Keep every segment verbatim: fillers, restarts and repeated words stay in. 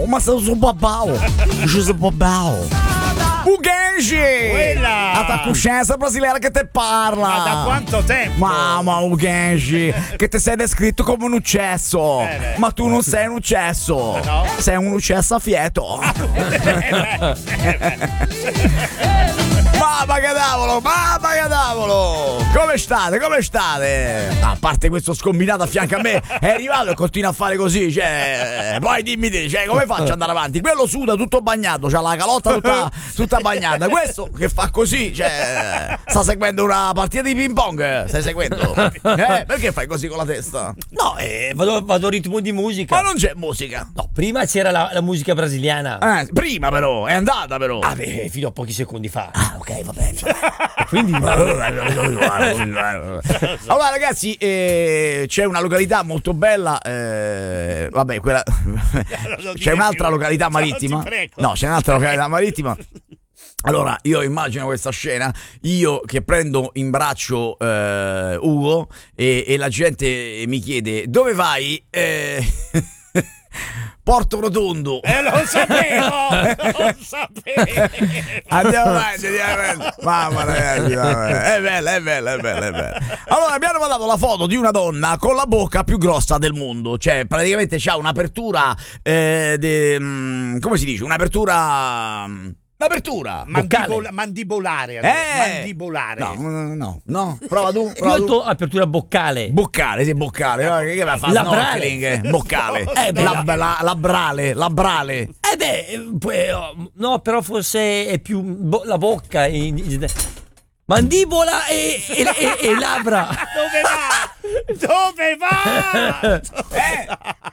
ma sono su babao. Ci sono babao. O Genji! Quella! A tua coscienza brasileira che te parla! Ma da quanto tempo? Mamma, o Genji! Che ti sei descritto come un uccesso! Eh, beh. Ma tu non sei un uccesso! No? Sei un uccesso a fieto! Mamma che davolo! Mamma che davolo! Come state? Come state? A parte questo scombinato a fianco a me, è arrivato e continua a fare così, cioè. Poi dimmi te, cioè, come faccio ad andare avanti? Quello suda tutto bagnato, c'ha la calotta tutta, tutta bagnata. Questo che fa così, cioè. Sta seguendo una partita di ping pong? Stai seguendo? Eh? Perché fai così con la testa? No, eh, vado, vado a ritmo di musica. Ma non c'è musica. No, prima c'era la, la musica brasiliana. Eh, prima però, è andata però. Ah, beh, fino a pochi secondi fa. Ah, ok, va bene. Quindi. Allora ragazzi, eh, c'è una località molto bella, eh, vabbè, quella c'è un'altra località marittima. No, c'è un'altra località marittima. Allora, io immagino questa scena, io che prendo in braccio eh, Ugo e, e la gente mi chiede dove vai? Eh, Porto Rotondo. Eh, lo sapevo! Lo sapevo! Andiamo avanti, andiamo avanti. Mamma ragazzi, mamma. È bella, è bella, è bella, è bella. Allora, abbiamo mandato la foto di una donna con la bocca più grossa del mondo. Cioè, praticamente c'ha un'apertura eh, de, mm, come si dice? Un'apertura Un'apertura Mandibola- mandibolare. Eh. Mandibolare. No, no, no, no. Prova tu, Io prova ho tu. detto apertura boccale. Boccale, sì, boccale. No, che va a fare? Labrale. Snorkeling? Boccale. Eh, beh, Lab- la- Labrale, labrale. Eh beh, poi, oh, no, però forse è più bo- la bocca. in- in- mandibola e, e, e, e labbra. Dove va? Dove va? Eh?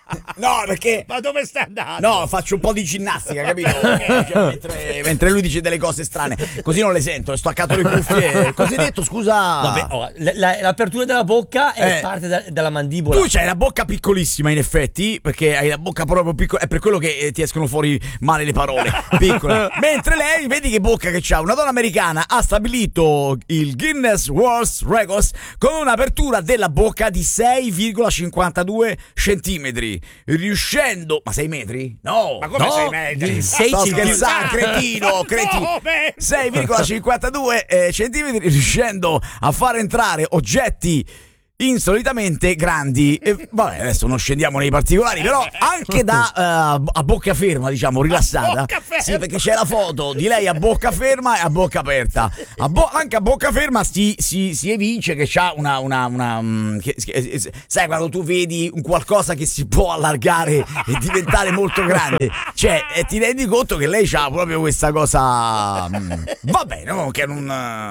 No, perché Ma dove stai andando? no, faccio un po' di ginnastica, capito? Cioè, mentre, mentre lui dice delle cose strane, così non le sento, sto attaccato le cuffie. Cosa hai detto? Scusa. Vabbè, oh, la- la- l'apertura della bocca è Eh. parte da- dalla mandibola. Tu c'hai la bocca piccolissima in effetti, perché hai la bocca proprio piccola, è per quello che eh, ti escono fuori male le parole, piccola. Mentre lei, vedi che bocca che c'ha, una donna americana ha stabilito il Guinness World Records con un'apertura della bocca di sei virgola cinquantadue centimetri, riuscendo... Ma sei metri? No! Ma come no, sei metri? di sei Sto centimetri. scherzando, cretino, cretino. Dove? sei virgola cinquantadue eh, centimetri, riuscendo a far entrare oggetti insolitamente grandi. E, vabbè, adesso non scendiamo nei particolari, però anche da eh, a bocca ferma, diciamo, rilassata. bocca ferma. Sì, perché c'è la foto di lei a bocca ferma e a bocca aperta. A bo- anche a bocca ferma si, si, si evince che c'ha una... una, una mm, che- che- sai, quando tu vedi un qualcosa che si può allargare e diventare molto grande, cioè, e ti rendi conto che lei c'ha proprio questa cosa... mm, vabbè, no, che non...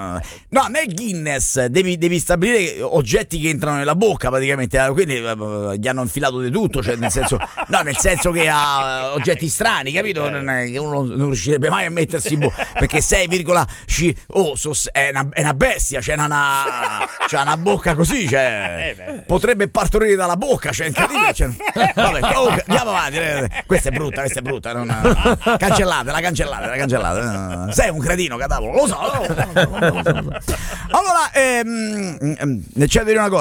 No, nel Guinness devi, devi stabilire oggetti che entrano nella bocca praticamente, quindi eh, gli hanno infilato di tutto, cioè nel senso, no, nel senso che ha oggetti strani, capito? Non è che uno non riuscirebbe mai a mettersi in bocca, perché sei virgola cinque oh, so- è, una, è una bestia, c'è una, c'ha una bocca così, cioè potrebbe partorire dalla bocca, cioè incredibile, cioè, vabbè, comunque, andiamo avanti, eh, questa è brutta, questa è brutta, non, cancellatela, cancellatela, cancellatela, sei un cretino, cadavolo, lo so, lo so. Allora, ehm, c'è da dire una cosa.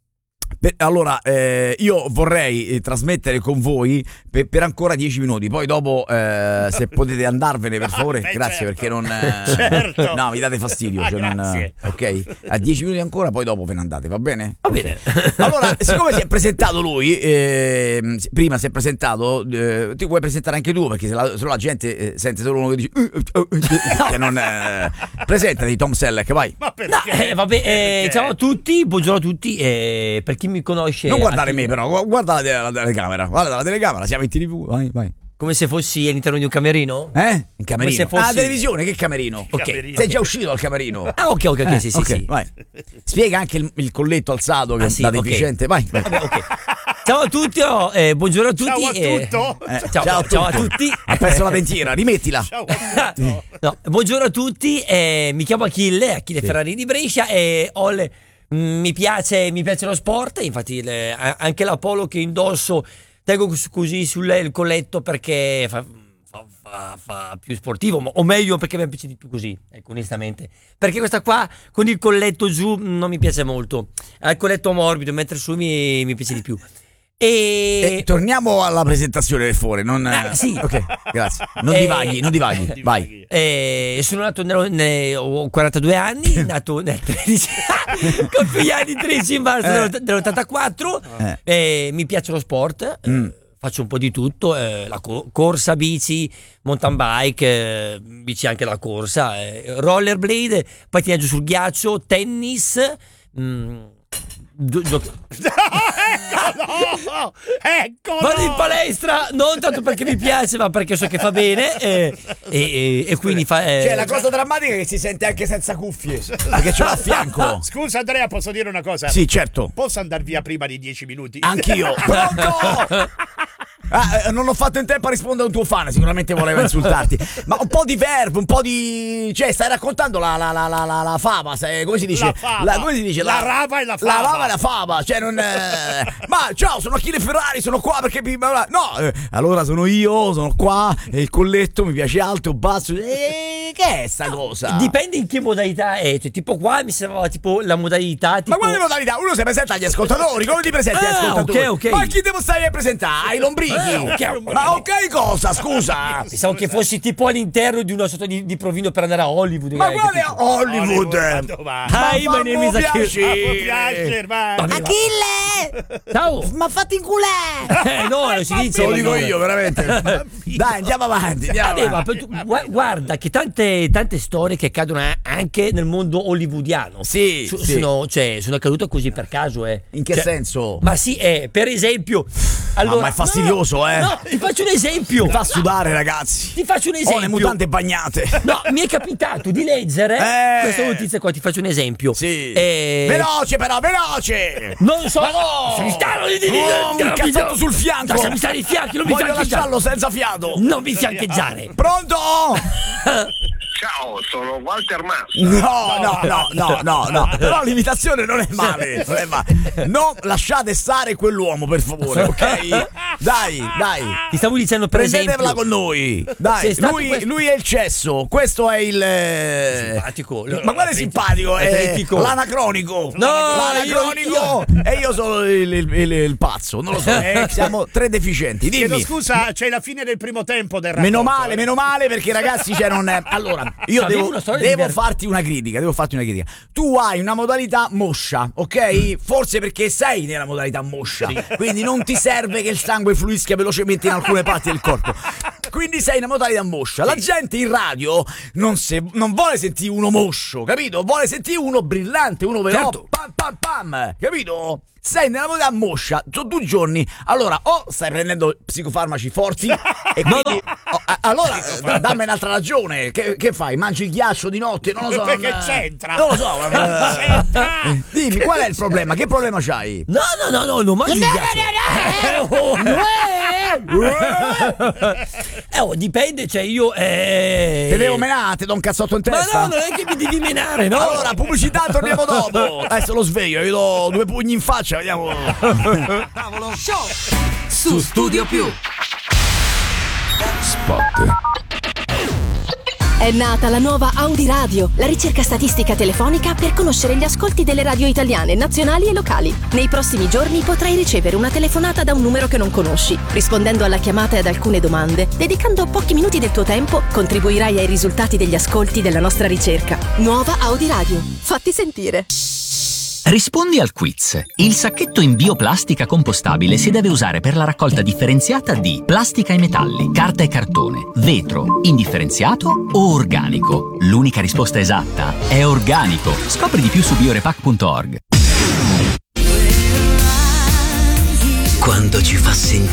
Per- allora, eh, io vorrei eh, trasmettere con voi per, per ancora dieci minuti. Poi dopo, eh, se potete andarvene, per favore, Beh, grazie, certo. perché non. eh, Certo. No, mi date fastidio. Ah, Cioè non, grazie. ok, a dieci minuti ancora, poi dopo ve ne andate, va bene? Va bene. Allora, siccome si è presentato lui, ehm, si- prima si è presentato, eh, ti vuoi presentare anche tu? Perché se la, se no la gente eh, sente solo uno che dice. "Uh, uh, uh, uh", che non, eh, presentati, Tom Selleck, vai. Ma perché? No, eh, vabbè, eh, Perché? ciao a tutti, buongiorno a tutti. Eh, per chi mi conosce, Non guardare a chi- me, però, gu- guarda la, la, la telecamera. Guarda la telecamera, siamo in tivù. Vai, vai. come se fossi all'interno di un camerino. Eh? In camerino. Come se fossi- Ah, televisione, che camerino? Ok. Camerino. Sei già uscito dal camerino. Ah, ok, ok, ok, Eh, sì, sì, ok, sì. vai. Spiega anche il, il colletto alzato che Ah, sì, da ok. deficiente. Vai. vai. Vabbè, ok. Ciao a tutti, oh, eh, buongiorno a tutti. Ciao a eh, tutto. Eh, ciao, ciao a tutti. Ha perso la dentiera, rimettila. Ciao a tutti. No, buongiorno a tutti, eh, mi chiamo Achille, Achille Ferrari di Brescia e ho le- mm, mi, piace, mi piace lo sport, infatti le- a- anche la polo che indosso tengo cos- così sul il colletto perché fa, fa- fa- fa più sportivo, ma- o meglio perché mi piace di più così, ecco, onestamente. Perché questa qua con il colletto giù mm, non mi piace molto, ha il colletto morbido, mentre su mi, mi piace di più. E Eh, torniamo alla presentazione del Fore. Non, Ah, sì. Ok, grazie. Non Eh, divaghi, non divaghi. Vai. Eh, sono nato nel, ne- ho quarantadue anni, nato nel tredici compio gli anni tredici marzo Eh. dell'ott- dell'ottantaquattro. Eh. Eh, mi piace lo sport, eh, Mm. faccio un po' di tutto, eh, la co- corsa, bici, mountain bike, eh, bici anche la corsa, eh, rollerblade, pattinaggio sul ghiaccio, tennis. mm, gio- gio- No, ecco, Vado no. in palestra non tanto perché mi piace, ma perché so che fa bene. eh, e, e- e quindi fa. eh, Cioè, la cosa drammatica è che si sente anche senza cuffie. Perché ce l'ha a fianco. Scusa Andrea, posso dire una cosa? Sì, certo. Posso andare via prima di dieci minuti? Anch'io. Pronto? Ah, eh, non ho fatto in tempo a rispondere a un tuo fan, sicuramente voleva insultarti. Ma un po' di verbo, un po' di. Cioè, stai raccontando la, la, la, la, la, la fava, sai, come si dice? La fava. come si dice? La rava e la fava. La rava e la fava. Cioè, non. eh, Ma ciao, sono Achille Ferrari, sono qua perché. mi- No, eh, allora sono io, sono qua, e il colletto mi piace alto o basso. E che è sta cosa? Dipende in che modalità è. Cioè, tipo qua mi sembrava tipo la modalità tipo... Ma quale modalità? Uno si presenta agli ascoltatori, come ti presenti agli Ah, ascoltatori? ok, ok. Ma chi devo stare a presentare? Ai lombrichi? Ah, ok. Ma ok cosa, scusa? Pensavo che fossi tipo all'interno di una sorta di, di provino per andare a Hollywood. Ma eh, quale capito? Hollywood? ma dove va? Ma Hi, my name fammi is Achille. piacere. Piace, vai. Vabbè, Achille! Ciao! Ma fatti inculare! Eh, no, non si dice. Te lo dico no. io, veramente. Dai, andiamo avanti. Andiamo Vabbè, ma avanti. per tu- gua- guarda che tante, tante storie che accadono a- anche nel mondo hollywoodiano Sì, so- sì. sono, cioè, sono accadute così per caso. Eh. In che Cioè, senso? Ma sì, eh, per esempio. Allora, ma è fastidioso, no, eh. No, ti faccio un esempio. Mi fa sudare, ragazzi. Ti faccio un Ho esempio. le mutande bagnate. No, mi è capitato di leggere Eh. questa notizia qua, ti faccio un esempio. Sì. Eh, Veloce però, veloce. Non so. Ma no! Mi stanno di di- di- No, di- un di- cazzotto sul fianco. Lasciami stare i fianchi, non mi Voglio fiancheggiare. lasciarlo senza fiato. Non mi fiancheggiare. Pronto? Ciao, sono Walter Massa. No, no, no, no, no, no. Però l'imitazione non è male. Non è male. Non lasciate stare quell'uomo, per favore, ok? Dai, dai. Ti stavo dicendo per Prendetevela esempio. con noi. Sei Dai, stato lui, questo- lui è il cesso. Questo è il. eh, Simpatico. Ma quale simpatico? È Atletico. l'anacronico. No, l'anacronico. E io sono il, il- il- il pazzo. Non lo so. Eh, siamo tre deficienti. Chiedo Dimmi. scusa, c'è la fine del primo tempo del Meno rapporto, male, eh. meno male perché ragazzi cioè non è... Allora, io Avevo devo, una storia devo diversa. farti una critica, devo farti una critica. Tu hai una modalità moscia, ok? Forse perché sei nella modalità moscia, quindi non ti serve che il sangue fluisca velocemente in alcune parti del corpo. Quindi sei in una modalità moscia. La gente in radio non, se- non vuole sentire uno moscio, capito? Vuole sentire uno brillante, uno veloce, Certo. pam pam pam, capito? Sei nella modalità moscia, sono due giorni. Allora, o stai prendendo psicofarmaci forti e quindi oh, a- allora eh, dammi un'altra ragione. Che, che fai? Mangi il ghiaccio di notte? Non lo so. Perché non- c'entra? Non lo so. eh, C'entra? Dimmi, qual è il problema? Che problema c'hai? No, no, no, no, non mangio il ghiaccio. Eh, oh, dipende, cioè io. Eh... Te devo menate, do un cazzotto in Ma testa? no, non è che mi devi menare, no? Allora, pubblicità, torniamo dopo. Adesso lo sveglio, gli do due pugni in faccia, vediamo. Su Studio Più. È nata la nuova Audi Radio, la ricerca statistica telefonica per conoscere gli ascolti delle radio italiane, nazionali e locali. Nei prossimi giorni potrai ricevere una telefonata da un numero che non conosci. Rispondendo alla chiamata e ad alcune domande, dedicando pochi minuti del tuo tempo, contribuirai ai risultati degli ascolti della nostra ricerca. Nuova Audi Radio. Fatti sentire. Rispondi al quiz. Il sacchetto in bioplastica compostabile si deve usare per la raccolta differenziata di plastica e metalli, carta e cartone, vetro, indifferenziato o organico. L'unica risposta esatta è organico. Scopri di più su biorepack punto org.